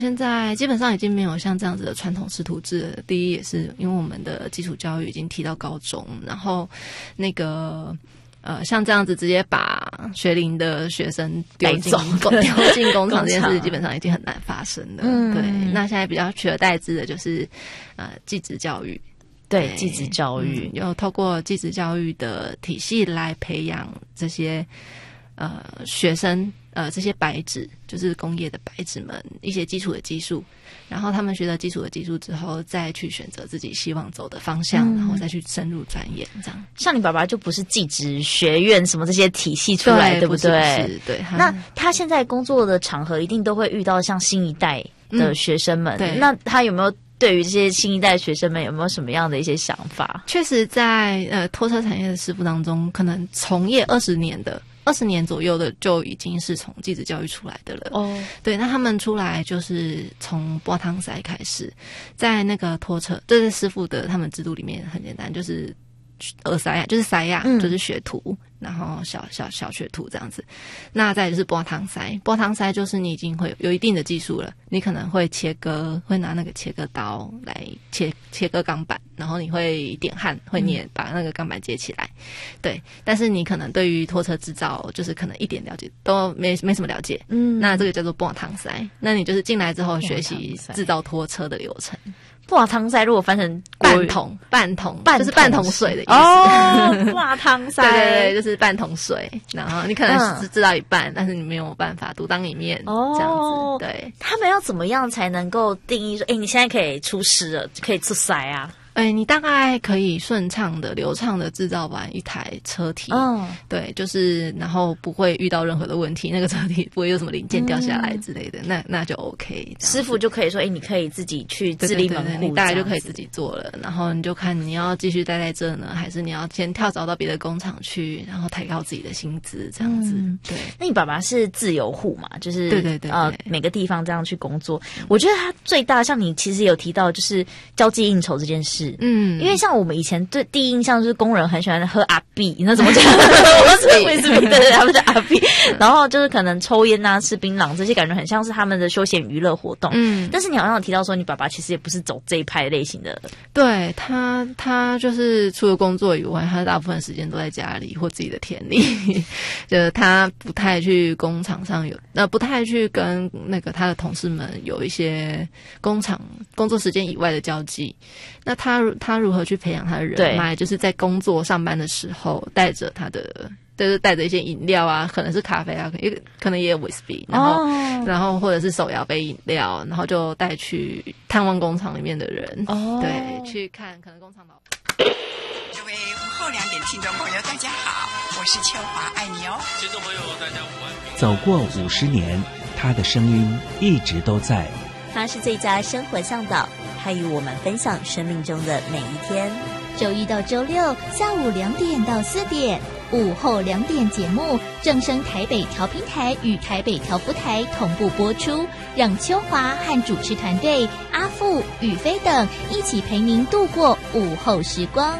现在基本上已经没有像这样子的传统师徒制了。第一也是因为我们的基础教育已经提到高中，然后那个像这样子直接把学龄的学生丢进工厂这件事，基本上已经很难发生了。对，那现在比较取而代之的就是技职教育。 对，技职教育有透过技职教育的体系来培养这些学生。这些白纸就是工业的白纸们一些基础的技术，然后他们学了基础的技术之后，再去选择自己希望走的方向，然后再去深入钻研。这样， 像你爸爸就不是技职学院什么这些体系出来，对不对？ 不是对。 那他现在工作的场合一定都会遇到像新一代的学生们，那他有没有对于这些新一代的学生们有没有什么样的一些想法？ 确实在拖车产业的师傅当中，可能从业20年左右的就已经是从技职教育出来的了。对，那他们出来就是从拨汤塞开始，在那个拖车，这是师傅的他们制度里面很简单，就是塞呀，就是塞呀，就是学徒，然后小学徒这样子。那再来就是拨汤塞，拨汤塞就是你已经会有一定的技术了，你可能会切割，会拿那个切割刀来切割钢板，然后你会点焊，会把那个钢板接起来。对，但是你可能对于拖车制造就是可能一点了解都没什么了解。那这个叫做拨汤塞，那你就是进来之后学习制造拖车的流程。 拨汤塞如果翻成半桶就是半桶水的意思。 拨汤塞对，就是半桶水，然后你可能是知道一半，但是你没有办法独当一面。这样子。对， 他们要怎么样才能够定义说你现在可以出师了，可以出塞啊？ 你大概可以顺畅的、流畅的制造完一台车体。对，就是然后不会遇到任何的问题，那个车体不会有什么零件掉下来之类的，那就 OK。师傅就可以说，你可以自己去自立门户， 你大概就可以自己做了。然后你就看你要继续待在这呢，还是你要先跳槽到别的工厂去，然后抬高自己的薪资这样子。对。 那你爸爸是自由户嘛？就是对， 每个地方这样去工作。我觉得他最大，像你其实有提到，就是交际应酬这件事。因为像我们以前对第一印象就是工人很喜欢喝阿碧，你知道怎么讲？威士忌，对，他们叫阿碧。然后就是可能抽烟啊、吃槟榔这些，感觉很像是他们的休闲娱乐活动。但是你好像有提到说，你爸爸其实也不是走这一派类型的。 对，他就是除了工作以外，他大部分时间都在家里或自己的田里，就是他不太去工厂上不太去跟那个他的同事们有一些工厂工作时间以外的交际。那他如何去培养他的人脉？就是在工作上班的时候，带着他的，就是带着一些饮料啊，可能是咖啡啊，可能也有 whisky， 然后或者是手摇杯饮料，然后就带去探望工厂里面的人。对，去看可能工厂老板。 各位午后2点听众朋友，大家好，我是秋华，爱你哦。听众朋友，大家午安。 走过50年，他的声音一直都在。 他是最佳生活向导，他与我们分享生命中的每一天。周一到周六下午2点到4点，午后2点节目正声台北调频台与台北调福台同步播出，让秋华和主持团队阿富、宇飞等一起陪您度过午后时光。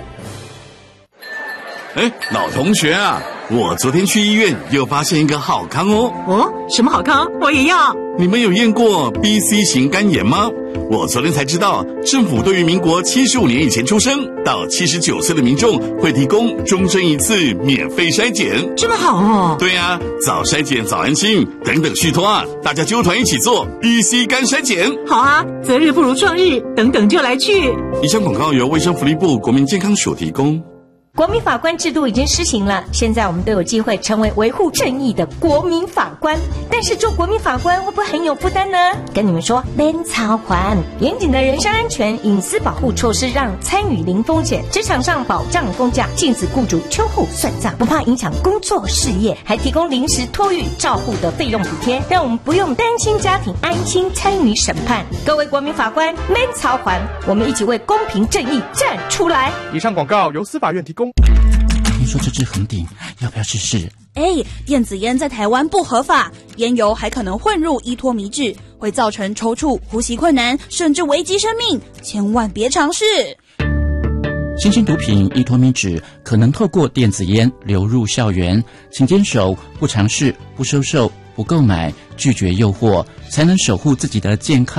老同学啊，我昨天去医院又发现一个好康哦。 什么好康？我也要。 你们有验过 BC 型肝炎吗？我昨天才知道，政府对于民国75年以前出生到79岁的民众会提供终身1次免费筛检。 这么好哦。 对啊，早筛检早安心，等等续托啊，大家揪团一起做 BC 肝筛检。 好啊，择日不如撞日，等等就来去。 以上广告由卫生福利部国民健康署提供。 国民法官制度已经施行了，现在我们都有机会成为维护正义的国民法官。但是做国民法官会不会很有负担呢？跟你们说，免操还严谨的人身安全隐私保护措施，让参与零风险，职场上保障公假，禁止雇主秋后算账，不怕影响工作事业，还提供临时托育照护的费用补贴，让我们不用担心家庭，安心参与审判。各位国民法官，免操还，我们一起为公平正义站出来。 以上广告由司法院提供。 听说这支红顶，要不要试试？ 电子烟在台湾不合法，烟油还可能混入依托米脂，会造成抽搐、呼吸困难，甚至危及生命，千万别尝试。 新型毒品依托米脂可能透过电子烟流入校园，请坚守不尝试、不收受、 不购买，拒绝诱惑，才能守护自己的健康